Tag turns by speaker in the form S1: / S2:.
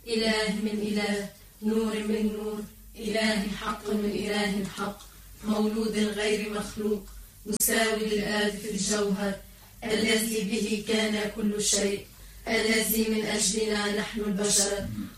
S1: إله من إله، نور من نور، إله حق من إله حق، مولود غير مخلوق، مساوي للآب في الجوهر، الذي به كان كل شيء، الذي من أجلنا نحن البشر